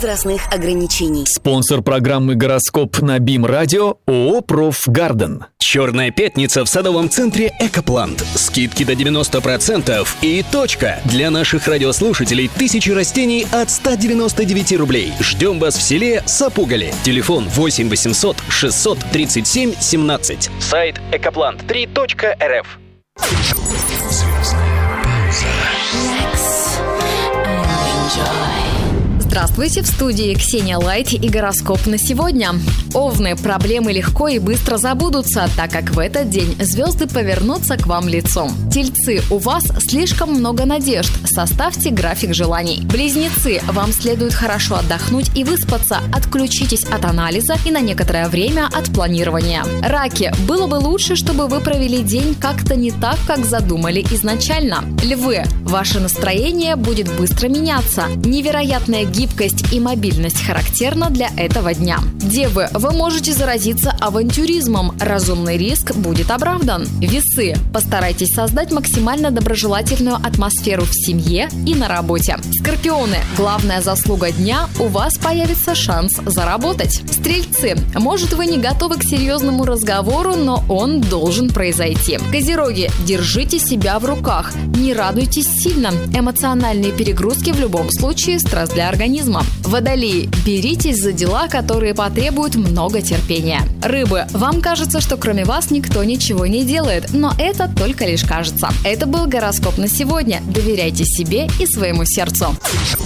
возрастных ограничений. Спонсор программы «Гороскоп» на БИМ-радио ООО «Профгарден». Черная пятница в садовом центре «Экоплант». Скидки до 90% и точка. Для наших радиослушателей 1000 растений от 199 рублей. Ждем вас в селе Сапугали. Телефон 8 800 637 17. Сайт экоплант3.рф. Звездная пауза. Здравствуйте, в студии Ксения Лайт и гороскоп на сегодня. Овны, проблемы легко и быстро забудутся, так как в этот день звезды повернутся к вам лицом. Тельцы, у вас слишком много надежд, составьте график желаний. Близнецы, вам следует хорошо отдохнуть и выспаться, отключитесь от анализа и на некоторое время от планирования. Раки, было бы лучше, чтобы вы провели день как-то не так, как задумали изначально. Львы, ваше настроение будет быстро меняться. Невероятная гибкость и мобильность характерна для этого дня. Девы, вы можете заразиться авантюризмом. Разумный риск будет оправдан. Весы, постарайтесь создать максимально доброжелательную атмосферу в семье и на работе. Скорпионы, главная заслуга дня – у вас появится шанс заработать. Стрельцы, может, вы не готовы к серьезному разговору, но он должен произойти. Козероги, держите себя в руках. Не радуйтесь сильно. Эмоциональные перегрузки в любом случае – стресс для организма. Водолеи, беритесь за дела, которые потребуют много терпения. Рыбы, вам кажется, что кроме вас никто ничего не делает, но это только лишь кажется. Это был гороскоп на сегодня. Доверяйте себе и своему сердцу.